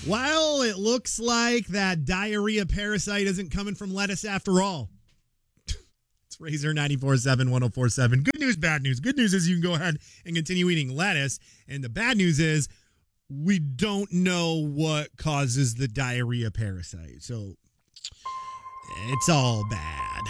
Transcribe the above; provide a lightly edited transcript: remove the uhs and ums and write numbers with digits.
Well, it looks like that diarrhea parasite isn't coming from lettuce after all. It's Razor 94.7, 104.7. Good news, bad news. Good news is you can go ahead and continue eating lettuce. And the bad news is we don't know what causes the diarrhea parasite. So it's all bad.